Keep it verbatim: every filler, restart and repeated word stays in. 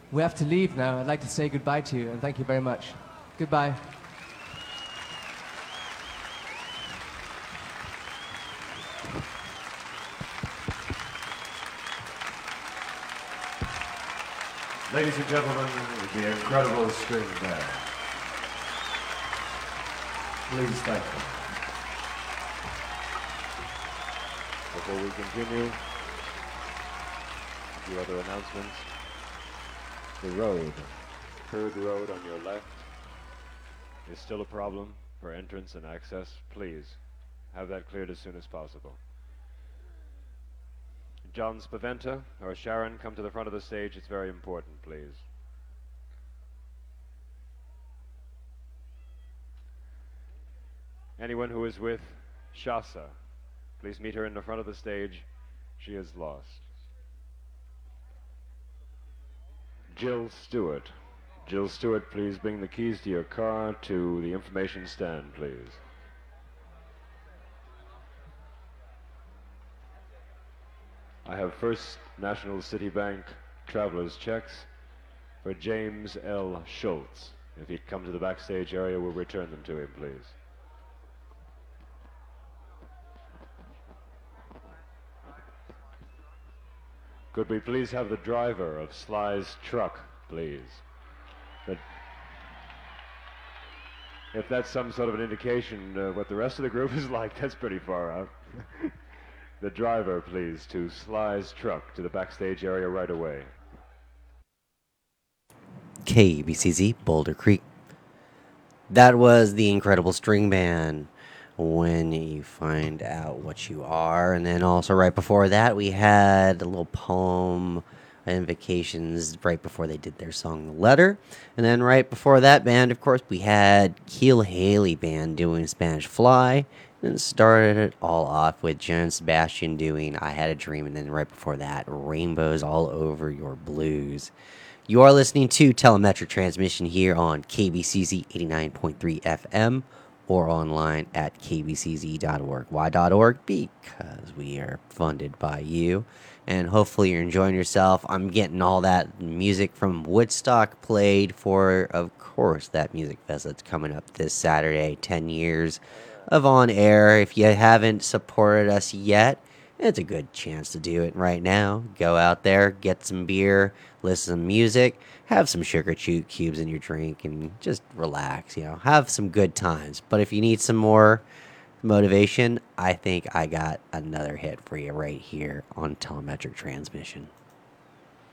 We have to leave now. I'd like to say goodbye to you, and thank you very much. Goodbye. Ladies and gentlemen, the incredible string band. Please thank them. Before we continue, a few other announcements. The road, Kurd Road on your left, is still a problem for entrance and access. Please have that cleared as soon as possible. John Spaventa or Sharon, come to the front of the stage. It's very important, please. Anyone who is with Shasa, please meet her in the front of the stage. She is lost. Jill Stewart. Jill Stewart, please bring the keys to your car to the information stand, please. I have First National City Bank traveler's checks for James L. Schultz. If he'd come to the backstage area, we'll return them to him, please. Could we please have the driver of Sly's truck, please? The, if that's some sort of an indication uh, what the rest of the group is like, that's pretty far out. The driver, please, to Sly's truck, to the backstage area right away. K B C Z, Boulder Creek. That was the incredible string band, When You Find Out What You Are. And then also right before that, we had a little poem, Invocations, right before they did their song, The Letter. And then right before that band, of course, we had Keel Haley Band doing Spanish Fly. And started it all off with Joan Sebastian doing I Had a Dream. And then right before that, Rainbows All Over Your Blues. You are listening to Telemetric Transmission here on K B C Z eighty-nine point three F M or online at k b c z dot org. Why dot org? Because we are funded by you. And hopefully you're enjoying yourself. I'm getting all that music from Woodstock played for, of course, that music fest that's coming up this Saturday, ten years of on air. If you haven't supported us yet, it's a good chance to do it right now. Go out there, get some beer, listen to some music, have some sugar chew cubes in your drink, and just relax, you know, have some good times. But if you need some more motivation, I think I got another hit for you right here on Telemetric Transmission.